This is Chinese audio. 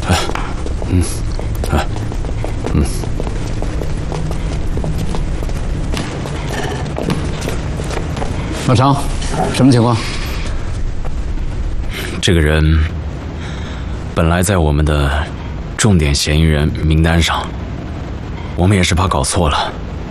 老常，什么情况？ 这个人本来在我们的重点嫌疑人名单上，我们也是怕搞错了，